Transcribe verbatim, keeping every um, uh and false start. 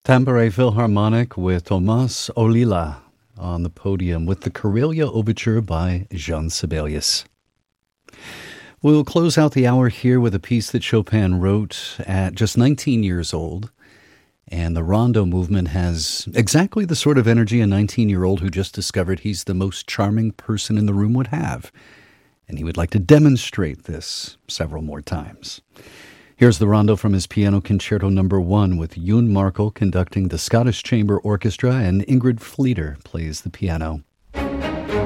Tampere Philharmonic with Tomas Olila on the podium with the Karelia Overture by Jean Sibelius. We'll close out the hour here with a piece that Chopin wrote at just nineteen years old. And the rondo movement has exactly the sort of energy a nineteen-year-old who just discovered he's the most charming person in the room would have. And he would like to demonstrate this several more times. Here's the rondo from his Piano Concerto Number One with Yoon Markel conducting the Scottish Chamber Orchestra, and Ingrid Fleeter plays the piano.